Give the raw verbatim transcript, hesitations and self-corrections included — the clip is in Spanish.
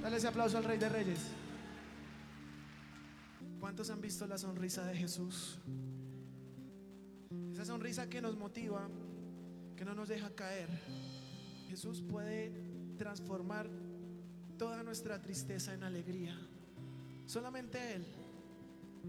Dale ese aplauso al Rey de Reyes. ¿Cuántos han visto la sonrisa de Jesús? Esa sonrisa que nos motiva, que no nos deja caer. Jesús puede transformar toda nuestra tristeza en alegría. Solamente Él.